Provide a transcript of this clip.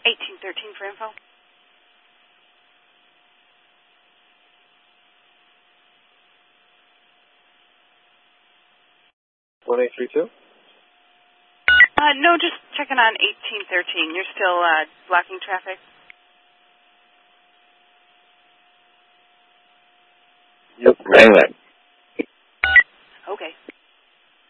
1813 for info. No, just checking on 1813. You're still blocking traffic? Yep, bang that.